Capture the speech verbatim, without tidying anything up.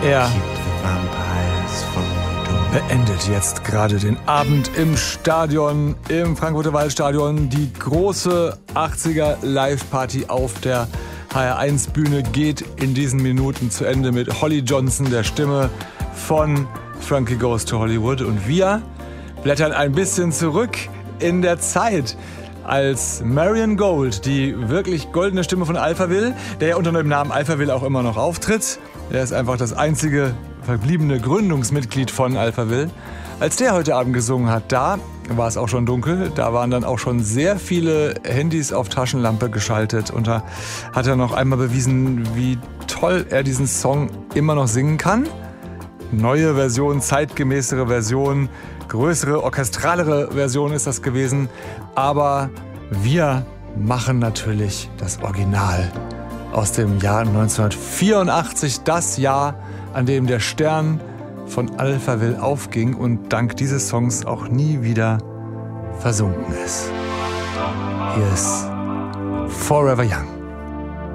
Er beendet jetzt gerade den Abend im Stadion, im Frankfurter Waldstadion. Die große achtziger Live-Party auf der H R eins Bühne geht in diesen Minuten zu Ende mit Holly Johnson, der Stimme von Frankie Goes to Hollywood. Und wir blättern ein bisschen zurück in der Zeit, als Marion Gold, die wirklich goldene Stimme von Alphaville, der ja unter dem Namen Alphaville auch immer noch auftritt. Er ist einfach das einzige verbliebene Gründungsmitglied von Alphaville. Als der heute Abend gesungen hat, da war es auch schon dunkel. Da waren dann auch schon sehr viele Handys auf Taschenlampe geschaltet. Und da hat er noch einmal bewiesen, wie toll er diesen Song immer noch singen kann. Neue Version, zeitgemäßere Version, größere, orchestralere Version ist das gewesen. Aber wir machen natürlich das Original aus dem Jahr neunzehnhundertvierundachtzig, das Jahr, an dem der Stern von Alphaville aufging und dank dieses Songs auch nie wieder versunken ist. Hier ist Forever Young.